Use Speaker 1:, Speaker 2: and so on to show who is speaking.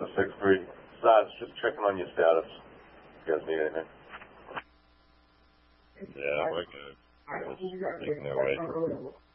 Speaker 1: 763. Sarge, just checking on your status. If you guys need anything.
Speaker 2: Yeah, we're good. Just making our way.